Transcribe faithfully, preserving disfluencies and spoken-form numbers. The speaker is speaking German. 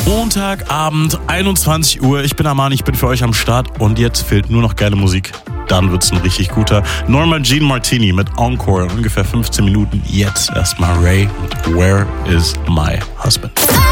Montagabend, einundzwanzig Uhr. Ich bin Armani, ich bin für euch am Start und jetzt fehlt nur noch geile Musik. Dann wird's ein richtig guter. Norma Jean Martini mit Encore in ungefähr fünfzehn Minuten. Jetzt erstmal Ray mit Where is my husband?